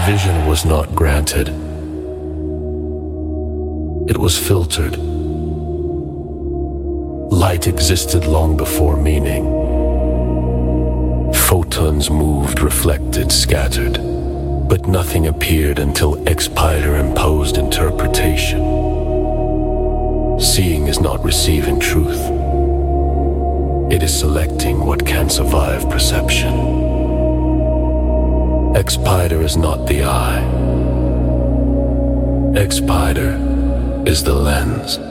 Vision was not granted. It was filtered. Light existed long before meaning. Photons moved, reflected, scattered, but nothing appeared until Expiter imposed interpretation. Seeing is not receiving truth. It is selecting what can survive perception. Expiter is not the eye. Expiter is the lens.